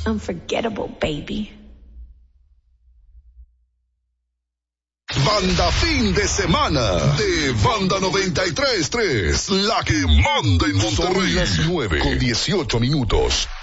Unforgettable, baby. Banda fin de semana de Banda 93.3, la que manda en Monterrey. Son las 9:18.